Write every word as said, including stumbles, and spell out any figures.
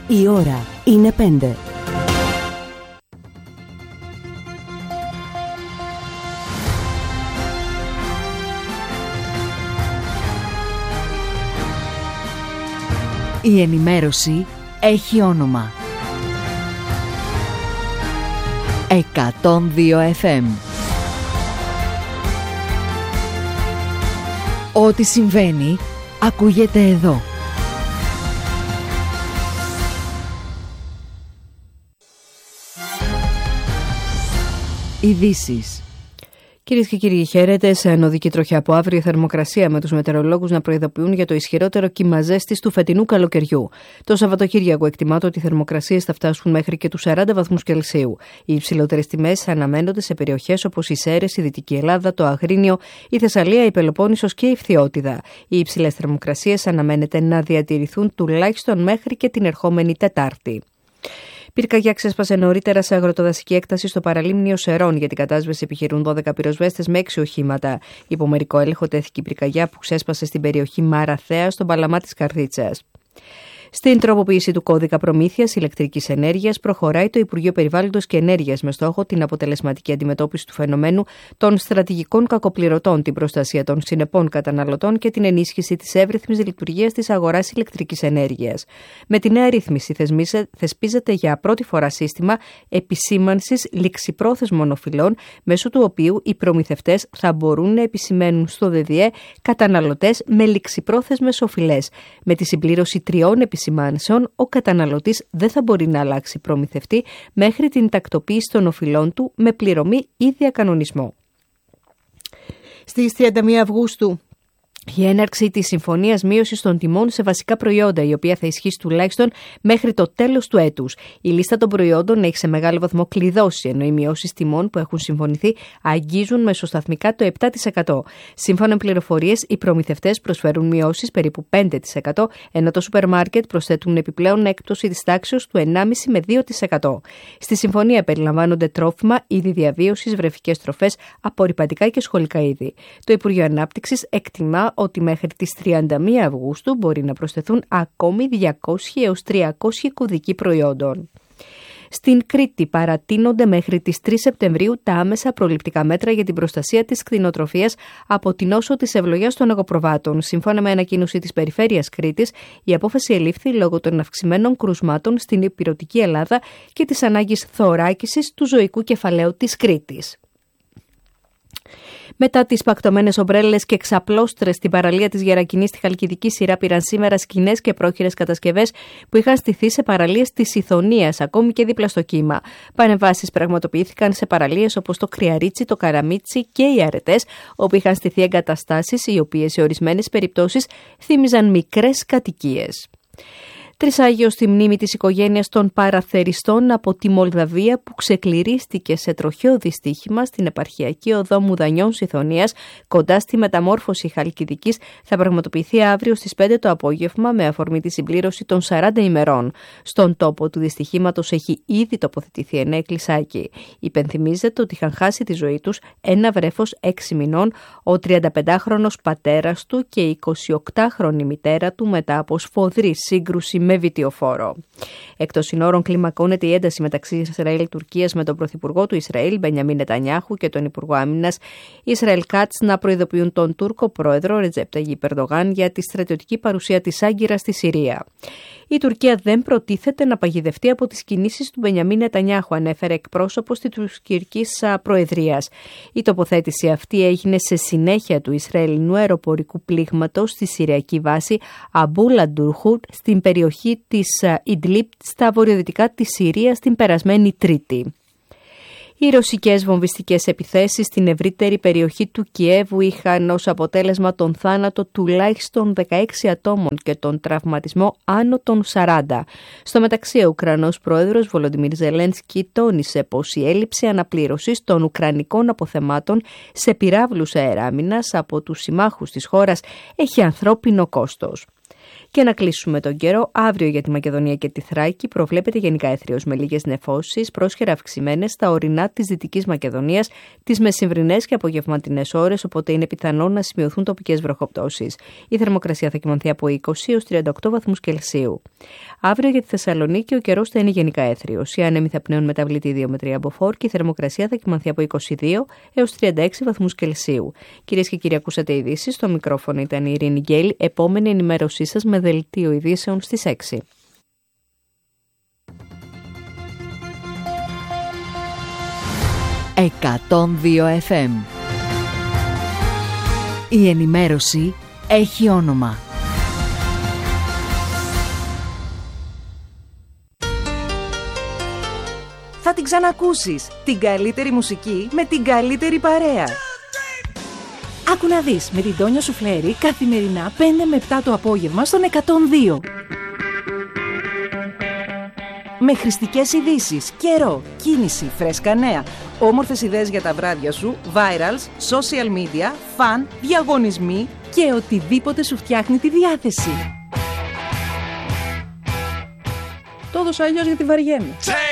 Η ώρα είναι πέντε. Η ενημέρωση έχει όνομα. εκατόν δύο εφ εμ. Ό,τι συμβαίνει ακούγεται εδώ. Ειδήσεις. Κυρίες και κύριοι, χαίρετε. Σε ανωδική τροχιά από αύριο, θερμοκρασία με τους μετεωρολόγους να προειδοποιούν για το ισχυρότερο κύμα ζέστης του φετινού καλοκαιριού. Το Σαββατοκύριακο εκτιμάται ότι οι θερμοκρασίες θα φτάσουν μέχρι και τους σαράντα βαθμούς Κελσίου. Οι υψηλότερες τιμές αναμένονται σε περιοχές όπως η Σέρρες, η Δυτική Ελλάδα, το Αγρίνιο, η Θεσσαλία, η Πελοπόννησος και η Φθιώτιδα. Οι υψηλές θερμοκρασίες αναμένεται να διατηρηθούν τουλάχιστον μέχρι και την ερχόμενη Τετάρτη. Πυρκαγιά ξέσπασε νωρίτερα σε αγροτοδασική έκταση στο παραλίμνιο Σερών. Για την κατάσβεση επιχειρούν δώδεκα πυροσβέστες με έξι οχήματα. Υπό μερικό έλεγχο τέθηκε η πυρκαγιά που ξέσπασε στην περιοχή Μαραθέα, στον Παλαμά της Καρδίτσας. Στην τροποποίηση του κώδικα προμήθειας ηλεκτρικής ενέργειας προχωράει το Υπουργείο Περιβάλλοντος και Ενέργειας με στόχο την αποτελεσματική αντιμετώπιση του φαινομένου των στρατηγικών κακοπληρωτών, την προστασία των συνεπών καταναλωτών και την ενίσχυση της εύρυθμης λειτουργίας της αγοράς ηλεκτρικής ενέργειας. Με τη νέα ρύθμιση θεσπίζεται για πρώτη φορά σύστημα επισήμανσης ληξιπρόθεσμων οφειλών, μέσω του οποίου οι προμηθευτές θα μπορούν να επισημαίνουν στο ΔΔΕ καταναλωτές με ληξιπρόθεσμες οφειλές. Με τη συμπλήρωση τριών επισημάνσεων, ο καταναλωτής δεν θα μπορεί να αλλάξει προμηθευτή μέχρι την τακτοποίηση των οφειλών του με πληρωμή ή διακανονισμό. Στις τριάντα μία Αυγούστου, η έναρξη της συμφωνίας μείωσης των τιμών σε βασικά προϊόντα, η οποία θα ισχύσει τουλάχιστον μέχρι το τέλος του έτους. Η λίστα των προϊόντων έχει σε μεγάλο βαθμό κλειδώσει, ενώ οι μειώσεις τιμών που έχουν συμφωνηθεί αγγίζουν μεσοσταθμικά το επτά τοις εκατό. Σύμφωνα με πληροφορίες, οι προμηθευτές προσφέρουν μειώσεις περίπου πέντε τοις εκατό, ενώ το σούπερ μάρκετ προσθέτουν επιπλέον έκπτωση της τάξης του ενάμιση τοις εκατό με δύο τοις εκατό. Στη συμφωνία περιλαμβάνονται τρόφιμα, είδη διαβίωσης, βρεφικές τροφές, απορρυπαντικά και σχολικά είδη. Το Υπουργείο Ανάπτυξης εκτιμά ότι μέχρι τις τριάντα μία Αυγούστου μπορεί να προσθεθούν ακόμη διακόσια έως τριακόσια κωδικοί προϊόντων. Στην Κρήτη παρατείνονται μέχρι τις τρεις Σεπτεμβρίου τα άμεσα προληπτικά μέτρα για την προστασία της κτηνοτροφίας από την νόσο της ευλογιάς των αγοπροβάτων. Σύμφωνα με ανακοίνωση της Περιφέρειας Κρήτης, η απόφαση ελήφθη λόγω των αυξημένων κρουσμάτων στην ηπειρωτική Ελλάδα και της ανάγκης θωράκισης του ζωικού κεφαλαίου της Κρήτης. Μετά τις πακτωμένες ομπρέλες και ξαπλώστρες στην παραλία της Γερακινής στη Χαλκιδική σειρά πήραν σήμερα σκηνές και πρόχειρες κατασκευές που είχαν στηθεί σε παραλίες της Ιθωνίας, ακόμη και δίπλα στο κύμα. Πανεμβάσεις πραγματοποιήθηκαν σε παραλίες όπως το Κρυαρίτσι, το Καραμίτσι και οι Αρετές, όπου είχαν στηθεί εγκαταστάσεις οι οποίες σε ορισμένες περιπτώσεις θύμιζαν μικρές κατοικίες. Τρισάγιο στη μνήμη της οικογένειας των παραθεριστών από τη Μολδαβία που ξεκληρίστηκε σε τροχαίο δυστύχημα στην επαρχιακή οδό Μουδανιών Ιθωνίας κοντά στη μεταμόρφωση Χαλκιδικής θα πραγματοποιηθεί αύριο στις πέντε το απόγευμα με αφορμή τη συμπλήρωση των σαράντα ημερών. Στον τόπο του δυστυχήματος έχει ήδη τοποθετηθεί ένα εκκλησάκι. Υπενθυμίζεται ότι είχαν χάσει τη ζωή τους ένα βρέφος έξι μηνών, ο τριανταπεντάχρονος πατέρας του και η εικοσιοκτάχρονη μητέρα του μετά από σφοδρή σύγκρουση με βιτιοφόρο. Εκτός συνόρων κλιμακώνεται η ένταση μεταξύ Ισραήλ-Τουρκίας με τον Πρωθυπουργό του Ισραήλ, Μπενιαμίν Νετανιάχου, και τον Υπουργό Άμυνας Ισραήλ Κάτς να προειδοποιούν τον Τούρκο πρόεδρο Ρετζέπ Ταγιίπ Ερντογάν για τη στρατιωτική παρουσία της Άγκυρας στη Συρία. Η Τουρκία δεν προτίθεται να παγιδευτεί από τις κινήσεις του Μπενιαμίν Νετανιάχου, ανέφερε εκπρόσωπος της τουρκικής προεδρίας. Η τοποθέτηση αυτή έγινε σε συνέχεια του Ισραηλινού αεροπορικού πλήγματος στη συριακή βάση Αμπούλα Ντούρχου στην περιοχή της Ιντλίπ στα βορειοδυτικά της Συρίας την περασμένη Τρίτη. Οι ρωσικές βομβιστικές επιθέσεις στην ευρύτερη περιοχή του Κιέβου είχαν ως αποτέλεσμα τον θάνατο τουλάχιστον δεκαέξι ατόμων και τον τραυματισμό άνω των σαράντα. Στο μεταξύ, ο Ουκρανός πρόεδρος Βολοντιμίρ Ζελένσκι τόνισε πως η έλλειψη αναπλήρωσης των ουκρανικών αποθεμάτων σε πυράβλους αεράμινας από τους συμμάχους της χώρας έχει ανθρώπινο κόστος. Και να κλείσουμε τον καιρό. Αύριο για τη Μακεδονία και τη Θράκη προβλέπεται γενικά έθριος με λίγες νεφώσεις, πρόσχερα αυξημένες στα ορεινά της Δυτικής Μακεδονίας τις μεσημβρινές και απογευματινές ώρες, οπότε είναι πιθανό να σημειωθούν τοπικές βροχοπτώσεις. Η θερμοκρασία θα κυμανθεί από είκοσι έως τριάντα οκτώ βαθμούς Κελσίου. Αύριο για τη Θεσσαλονίκη ο καιρός θα είναι γενικά έθριος. Οι άνεμοι θα πνέουν μεταβλητή δύο με τρία μποφόρ και η θερμοκρασία θα κυμανθεί από είκοσι δύο έως τριάντα έξι βαθμούς Κελσίου. Κυρίες και κύριοι, ακούσατε ειδήσεις. Στο μικρόφωνο ήταν η Ειρήνη Γκέλη. Επόμενη ενημέρωσή σας με δελτίο ειδήσεων στις έξι. εκατόν δύο εφ εμ. Η ενημέρωση έχει όνομα. Θα την ξανακούσεις. Την καλύτερη μουσική με την καλύτερη παρέα. Άκου να δεις με την Τόνια Σουφλέρη καθημερινά πέντε με επτά το απόγευμα στον εκατόν δύο. Με χρηστικές ειδήσεις, καιρό, κίνηση, φρέσκα νέα, όμορφες ιδέες για τα βράδια σου, virals, social media, φαν, διαγωνισμοί και οτιδήποτε σου φτιάχνει τη διάθεση. Το έδωσα αλλιώς γιατί βαριέμαι.